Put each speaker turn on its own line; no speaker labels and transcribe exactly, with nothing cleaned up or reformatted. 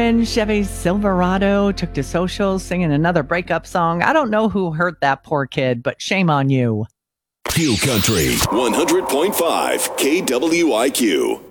Chevy Silverado took to social singing another breakup song. I don't know who hurt that poor kid, but shame on you.
Fuel Country one hundred point five K W I Q.